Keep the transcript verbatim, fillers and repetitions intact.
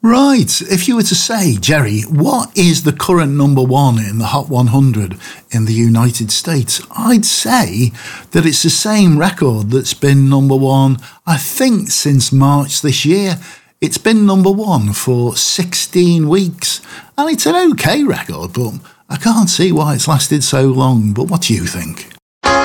Right, if you were to say, Jerry, what is the current number one in the Hot one hundred in the United States? I'd say that it's the same record that's been number one, I think, since March this year. It's been number one for sixteen weeks, and it's an okay record, but I can't see why it's lasted so long. But what do you think?